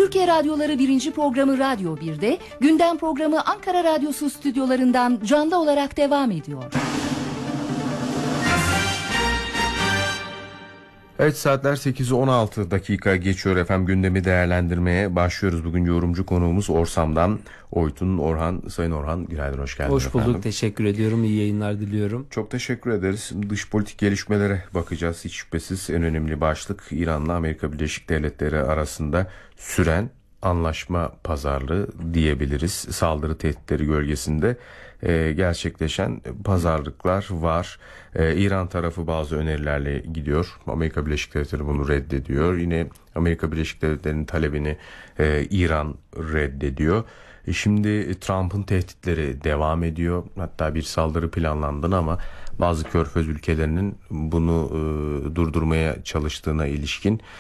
Türkiye Radyoları 1. programı Radyo 1'de, gündem programı Ankara Radyosu stüdyolarından canlı olarak devam ediyor. Evet, saatler 8'i 16 dakika geçiyor efendim. Gündemi değerlendirmeye başlıyoruz. Bugün yorumcu konuğumuz Orsam'dan Oytun Orhan. Sayın Orhan, günaydın, hoş geldiniz. Hoş bulduk, efendim. Teşekkür ediyorum, iyi yayınlar diliyorum. Çok teşekkür ederiz. Dış politik gelişmelere bakacağız. Hiç şüphesiz en önemli başlık İran'la Amerika Birleşik Devletleri arasında süren anlaşma pazarlığı diyebiliriz. Saldırı tehditleri gölgesinde gerçekleşen pazarlıklar var. İran tarafı bazı önerilerle gidiyor. Amerika Birleşik Devletleri bunu reddediyor. Yine Amerika Birleşik Devletleri'nin talebini İran reddediyor. Şimdi Trump'ın tehditleri devam ediyor. Hatta bir saldırı planlandı ama bazı körfez ülkelerinin bunu durdurmaya çalıştığına ilişkin